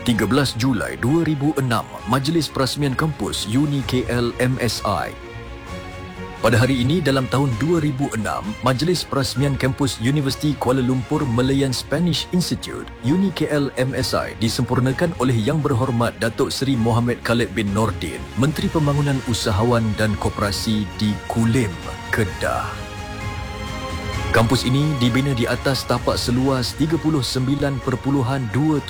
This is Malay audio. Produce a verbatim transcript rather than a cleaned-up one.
tiga belas Julai dua ribu enam, Majlis Perasmian Kampus Uni K L M S I. Pada hari ini dalam tahun dua ribu enam, Majlis Perasmian Kampus Universiti Kuala Lumpur Malayan Spanish Institute Uni K L M S I disempurnakan oleh Yang Berhormat Datuk Seri Mohamed Khalid bin Nordin, Menteri Pembangunan Usahawan dan Koperasi di Kulim, Kedah. Kampus ini dibina di atas tapak seluas tiga puluh sembilan perpuluhan dua